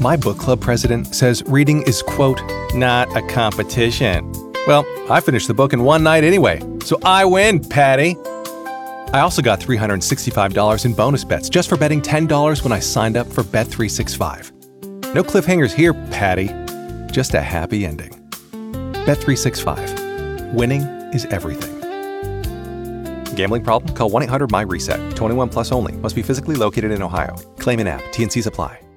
My book club president says reading is, quote, not a competition. Well, I finished the book in one night anyway, so I win, Patty. I also got $365 in bonus bets just for betting $10 when I signed up for Bet365. No cliffhangers here, Patty. Just a happy ending. Bet365. Winning is everything. Gambling problem? Call 1-800-MY-RESET. 21 plus only. Must be physically located in Ohio. Claim in app. T&Cs apply.